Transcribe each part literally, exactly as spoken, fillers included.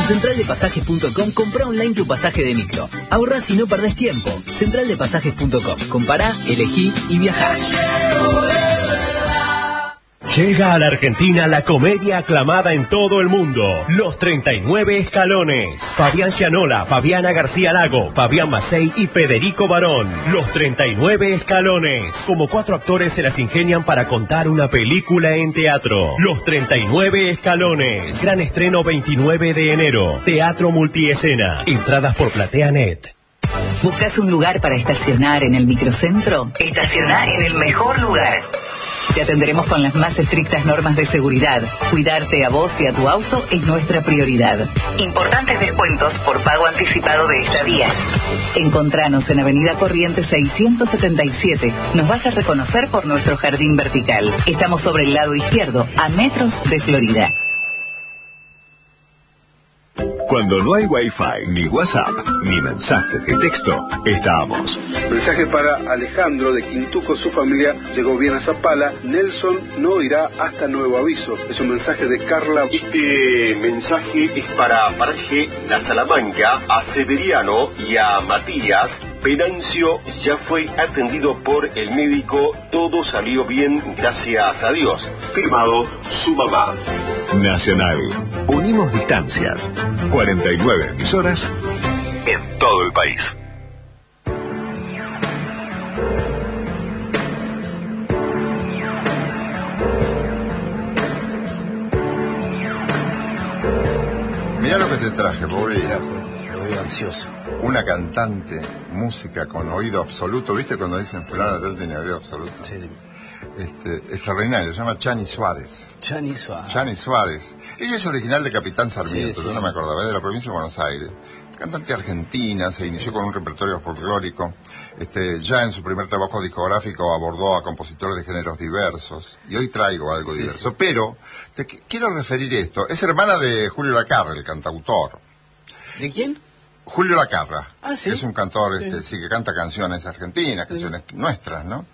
En central de pasajes punto com compra online tu pasaje de micro. Ahorrás y no perdés tiempo. central de pasajes punto com. Compará, elegí y viajá. Llega a la Argentina la comedia aclamada en todo el mundo, Los treinta y nueve Escalones. Fabián Gianola, Fabiana García Lago, Fabián Macei y Federico Barón. Los treinta y nueve Escalones. Como cuatro actores se las ingenian para contar una película en teatro. Los treinta y nueve Escalones. Gran estreno veintinueve de enero. Teatro multiescena. Entradas por PlateaNet. ¿Buscas un lugar para estacionar en el microcentro? Estaciona en el mejor lugar. Te atenderemos con las más estrictas normas de seguridad. Cuidarte a vos y a tu auto es nuestra prioridad. Importantes descuentos por pago anticipado de estadías. Encontranos en Avenida Corrientes seiscientos setenta y siete. Nos vas a reconocer por nuestro jardín vertical. Estamos sobre el lado izquierdo, a metros de Florida. Cuando no hay Wi-Fi, ni WhatsApp, ni mensajes de texto, estamos. Mensaje para Alejandro de Quintuco, su familia llegó bien a Zapala. Nelson no irá hasta nuevo aviso. Es un mensaje de Carla. Este mensaje es para Paraje, la Salamanca, a Severiano y a Matías. Venancio ya fue atendido por el médico, todo salió bien, gracias a Dios. Firmado su mamá. Nacional. Unimos distancias. cuarenta y nueve emisoras en todo el país. Mirá lo que te traje, Bobby. Estoy ansioso. Una cantante, música con oído absoluto. ¿Viste cuando dicen fulano de tal tiene oído absoluto? Sí. Este, extraordinario, se llama Chani Suárez. Chani Suárez. Chani Suárez. Ella es original de Capitán Sarmiento, sí, sí. Yo no me acordaba, de la provincia de Buenos Aires. Cantante argentina, se inició con un repertorio folclórico. Este, ya en su primer trabajo discográfico abordó a compositores de géneros diversos. Y hoy traigo algo diverso. Sí. Pero, te quiero referir esto. Es hermana de Julio Lacarra, el cantautor. ¿De quién? Julio Lacarra. Ah, sí. Que es un cantor, sí. Este, sí, que canta canciones argentinas, canciones sí. nuestras, ¿no?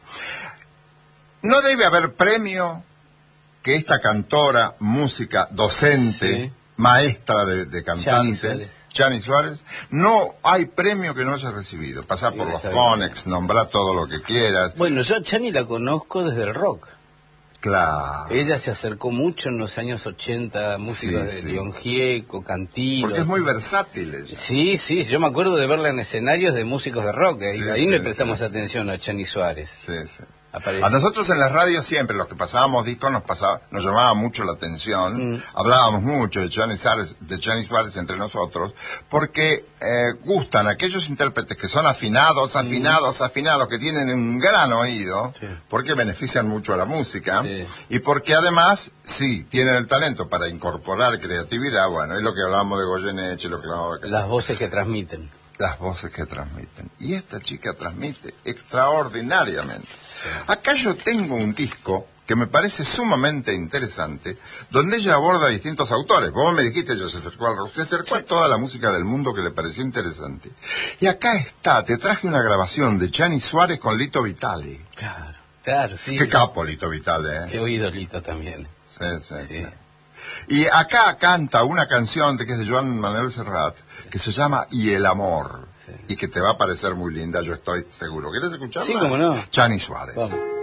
No debe haber premio que esta cantora, música, docente, sí. maestra de, de cantantes, Chani Suárez, no hay premio que no haya recibido. Pasar sí, por los Conex, nombrar todo lo que quieras. Bueno, yo a Chani la conozco desde el rock. Claro. Ella se acercó mucho en los años ochenta, música sí, de sí. León Gieco, Cantilo. Porque es muy versátil ella. Sí, sí, yo me acuerdo de verla en escenarios de músicos de rock. Ahí, sí, ahí sí, le prestamos sí, atención a Chani Suárez. Sí, sí. Aparece. A nosotros en las radios siempre, los que pasábamos discos, nos pasaba, nos llamaba mucho la atención, mm. hablábamos mucho de Chani Suárez, de Chani Suárez entre nosotros, porque eh, gustan aquellos intérpretes que son afinados, afinados, mm. afinados, que tienen un gran oído, sí. porque benefician mucho a la música, sí. y porque además, sí, tienen el talento para incorporar creatividad, bueno, es lo que hablábamos de Goyeneche, lo que hablábamos de... Las voces que transmiten. Las voces que transmiten. Y esta chica transmite extraordinariamente. Acá yo tengo un disco que me parece sumamente interesante, donde ella aborda a distintos autores. Vos me dijiste, ella se acercó al rock, se acercó a toda la música del mundo que le pareció interesante. Y acá está, te traje una grabación de Chani Suárez con Lito Vitale. Claro, claro, sí. Qué capo Lito Vitale, ¿eh? Qué oído Lito también. Sí, sí, sí. sí. Y acá canta una canción de que es de Joan Manuel Serrat, que se llama Y el amor, sí. y que te va a parecer muy linda, yo estoy seguro. ¿Quieres escucharla? Sí, cómo no. Chani Suárez. Vamos.